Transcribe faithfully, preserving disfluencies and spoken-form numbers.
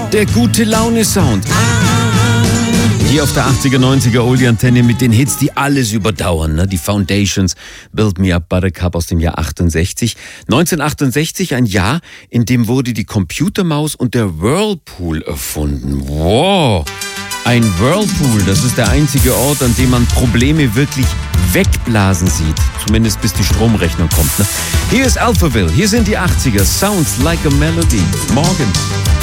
Der gute Laune-Sound. Hier auf der achtziger, neunziger Oldie-Antenne mit den Hits, die alles überdauern. Ne? Die Foundations, Build Me Up, Buttercup aus dem Jahr achtundsechzig. neunzehnhundertachtundsechzig, ein Jahr, in dem wurde die Computermaus und der Whirlpool erfunden. Wow! Ein Whirlpool, das ist der einzige Ort, an dem man Probleme wirklich wegblasen sieht. Zumindest bis die Stromrechnung kommt. Ne? Hier ist Alphaville, hier sind die achtziger. Sounds like a Melody. Morgen.